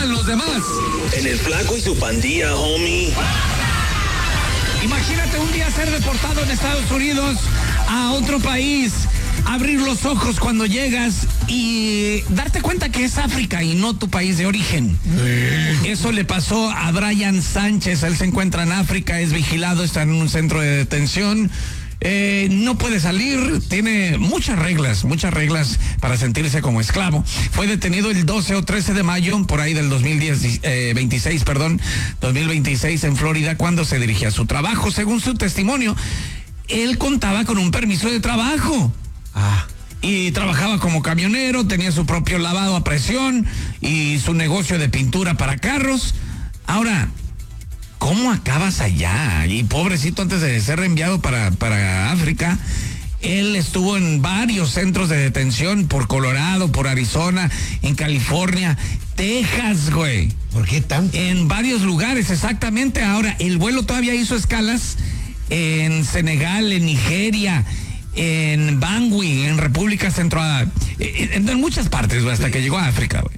digan los demás. En el Flaco y su pandilla, homie. Imagínate un día ser deportado en Estados Unidos a otro país, abrir los ojos cuando llegas y darte cuenta que es África y no tu país de origen. Eso le pasó a Brian Sánchez. Él se encuentra en África, es vigilado, está en un centro de detención. No puede salir, tiene muchas reglas para sentirse como esclavo. Fue detenido el 12 o 13 de mayo, por ahí del 2026 en Florida, cuando se dirigía a su trabajo. Según su testimonio, él contaba con un permiso de trabajo. Y trabajaba como camionero, tenía su propio lavado a presión y su negocio de pintura para carros. Ahora, ¿cómo acabas allá? Y pobrecito, antes de ser enviado para África, él estuvo en varios centros de detención por Colorado, por Arizona, en California, Texas, güey. ¿Por qué tanto? En varios lugares, exactamente. Ahora, el vuelo todavía hizo escalas en Senegal, en Nigeria, en Bangui, en República Central, en muchas partes, güey, hasta que llegó a África, güey.